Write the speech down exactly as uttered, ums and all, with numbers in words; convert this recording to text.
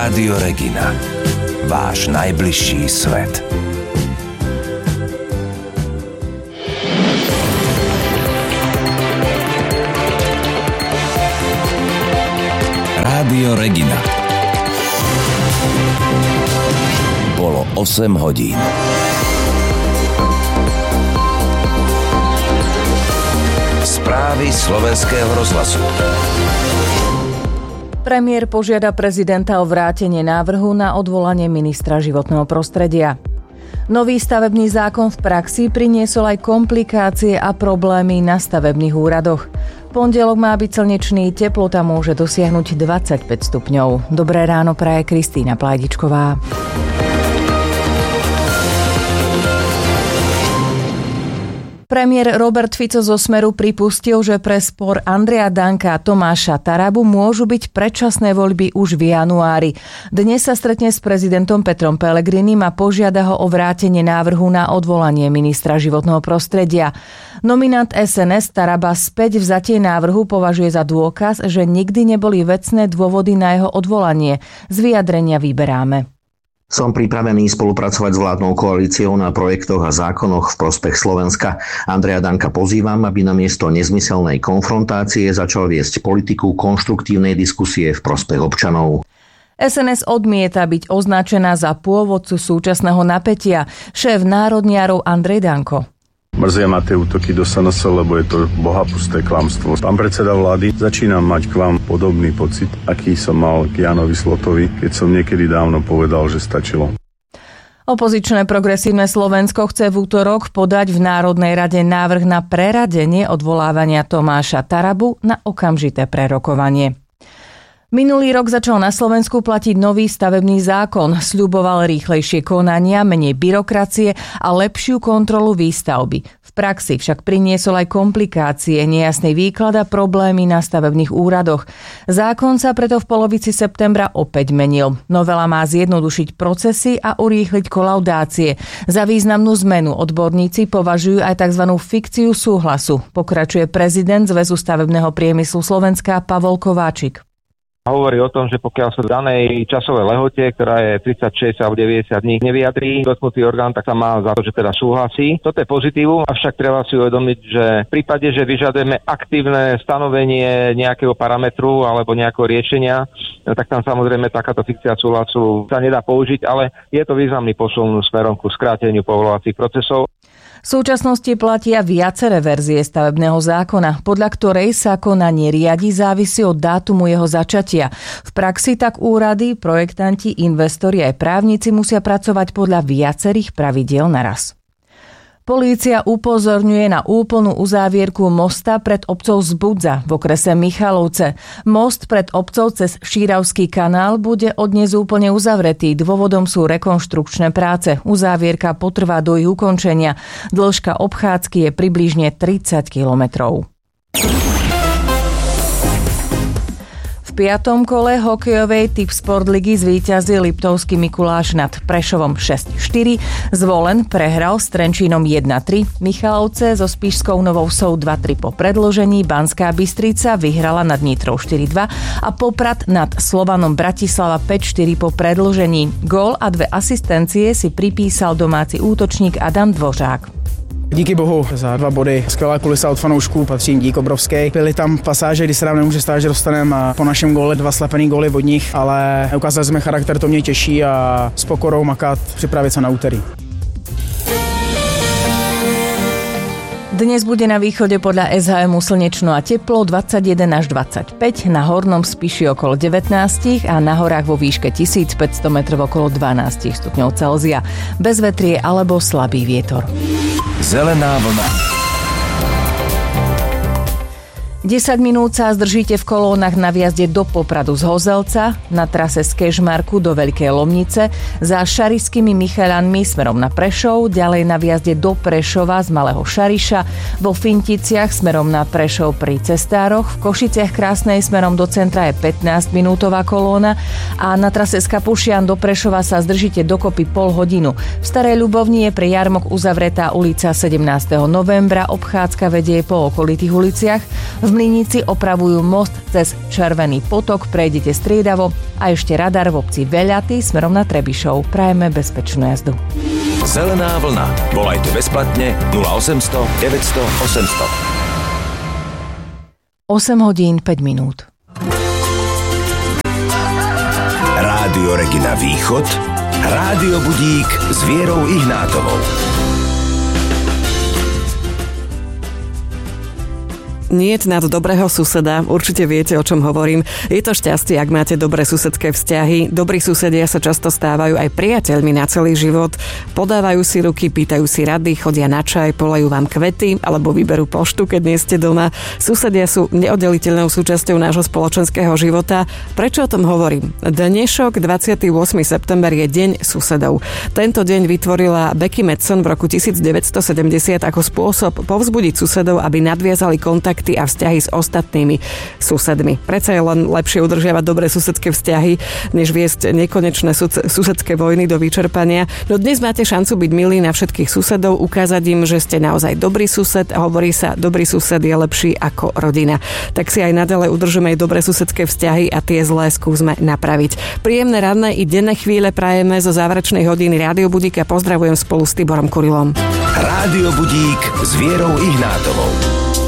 Rádio Regina. Váš najbližší svet. Rádio Regina. Bolo osem hodín. Správy slovenského rozhlasu. Premiér požiada prezidenta o vrátenie návrhu na odvolanie ministra životného prostredia. Nový stavebný zákon v praxi priniesol aj komplikácie a problémy na stavebných úradoch. Pondelok má byť slnečný, teplota môže dosiahnuť dvadsaťpäť stupňov. Dobré ráno praje Kristýna Plajdičková. Premiér Robert Fico zo Smeru pripustil, že pre spor Andreja Danka a Tomáša Tarabu môžu byť predčasné voľby už v januári. Dnes sa stretne s prezidentom Petrom Pellegrinim a požiada ho o vrátenie návrhu na odvolanie ministra životného prostredia. Nominant es en es Taraba späť vzatie návrhu považuje za dôkaz, že nikdy neboli vecné dôvody na jeho odvolanie. Z vyjadrenia vyberáme. Som pripravený spolupracovať s vládnou koalíciou na projektoch a zákonoch v prospech Slovenska. Andreja Danka pozývam, aby namiesto nezmyselnej konfrontácie začal viesť politiku konštruktívnej diskusie v prospech občanov. es en es odmieta byť označená za pôvodcu súčasného napätia. Šéf národniarov Andrej Danko. Mrzia ma tie útoky do es en es, lebo je to bohapusté klamstvo. Pán predseda vlády, začínam mať k vám podobný pocit, aký som mal k Jánovi Slotovi, keď som niekedy dávno povedal, že stačilo. Opozičné progresívne Slovensko chce v útorok podať v Národnej rade návrh na preradenie odvolávania Tomáša Tarabu na okamžité prerokovanie. Minulý rok začal na Slovensku platiť nový stavebný zákon. Sľuboval rýchlejšie konania, menej byrokracie a lepšiu kontrolu výstavby. V praxi však priniesol aj komplikácie, nejasný výklad a problémy na stavebných úradoch. Zákon sa preto v polovici septembra opäť menil. Novela má zjednodušiť procesy a urýchliť kolaudácie. Za významnú zmenu odborníci považujú aj tzv. Fikciu súhlasu. Pokračuje prezident Zväzu stavebného priemyslu Slovenska Pavol Kováčik. Hovorí o tom, že pokiaľ sa v danej časovej lehote, ktorá je tridsaťšesť alebo deväťdesiat dní, nevyjadrí dotknutý orgán, tak sa má za to, že teda súhlasí. Toto je pozitívum, avšak treba si uvedomiť, že v prípade, že vyžadujeme aktívne stanovenie nejakého parametru alebo nejakého riešenia, tak tam samozrejme takáto fikcia súhlasu sa nedá použiť, ale je to významný posun smerom ku skráteniu povoľovacích procesov. V súčasnosti platia viaceré verzie stavebného zákona, podľa ktorej sa konanie riadi závisí od dátumu jeho začatia. V praxi tak úrady, projektanti, investori aj právnici musia pracovať podľa viacerých pravidiel naraz. Polícia upozorňuje na úplnú uzávierku mosta pred obcov Zbudza v okrese Michalovce. Most pred obcov cez Šíravský kanál bude od dnes úplne uzavretý. Dôvodom sú rekonštrukčné práce. Uzávierka potrvá do ich ukončenia. Dĺžka obchádzky je približne tridsať kilometrov. V piatom kole hokejovej Tip Sport ligy zvíťazil Liptovský Mikuláš nad Prešovom šesť štyri, Zvolen prehral s Trenčínom jeden tri, Michalovce so Spišskou Novou Vsou dva tri po predĺžení, Banská Bystrica vyhrala nad Nitrou štyri dva a Poprad nad Slovanom Bratislava päť štyri po predĺžení. Gól a dve asistencie si pripísal domáci útočník Adam Dvořák. Díky bohu za dva body. Skvělá kulisa od fanoušků, patří jim dík obrovský. Byly tam pasáže, kdy se nám nemůže stát, že dostaneme po našem góle dva slepený góly od nich, ale ukázali jsme charakter, to mě těší a s pokorou makat, připravit se na úterý. Dnes bude na východe podľa es háemu slnečno a teplo dvadsaťjeden až dvadsaťpäť, na hornom Spiši okolo devätnásť a na horách vo výške tisícpäťsto metrov okolo dvanásť stupňov Celzia. Bez vetrie alebo slabý vietor. Zelená vlna. desať minút sa zdržíte v kolónach na vjazde do Popradu z Hozelca, na trase z Kežmarku do Veľkej Lomnice, za Šarišskými Michaľanmi smerom na Prešov, ďalej na vjazde do Prešova z Malého Šariša, vo Finticiach smerom na Prešov pri Cestároch, v Košiciach Krásnej smerom do centra je pätnásťminútová kolóna a na trase z Kapušian do Prešova sa zdržíte dokopy pol hodinu. V Starej Ľubovni je pre jarmok uzavretá ulica sedemnásteho novembra, obchádzka vedie po okolitých uliciach. V V Mlynici opravujú most cez Červený potok, prejdete striedavo a ešte radar v obci Veľatý smerom na Trebišov. Prajeme bezpečnú jazdu. Zelená vlna. Volajte bezplatne nula osemsto deväťsto osemsto. osem hodín päť minút. Rádio Regina Východ, Rádio Budík s Vierou Ihnátovou. Niet nad dobrého suseda, určite viete, o čom hovorím. Je to šťastie, ak máte dobré susedské vzťahy. Dobrí susedia sa často stávajú aj priateľmi na celý život. Podávajú si ruky, pýtajú si rady, chodia na čaj, polajú vám kvety alebo vyberú poštu, keď nie ste doma. Susedia sú neoddeliteľnou súčasťou nášho spoločenského života. Prečo o tom hovorím? Dnešok, dvadsiateho ôsmeho september, je deň susedov. Tento deň vytvorila Becky Madsen v roku devätnásťstosedemdesiat ako spôsob povzbudiť susedov, aby nadviazali kontakt a vzťahy s ostatnými susedmi. Predsa je len lepšie udržiavať dobré susedské vzťahy, než viesť nekonečné susedské vojny do vyčerpania. No dnes máte šancu byť milí na všetkých susedov, ukázať im, že ste naozaj dobrý sused. Hovorí sa, dobrý sused je lepší ako rodina. Tak si aj naďalej udržíme aj dobré susedské vzťahy a tie zlé skúsme napraviť. Príjemné ranné i denné chvíle prajeme zo záverečnej hodiny Rádio Budík a pozdravujem spolu s Tiborom Kurilom. Rádio Budík s Vierou Ihnátovou.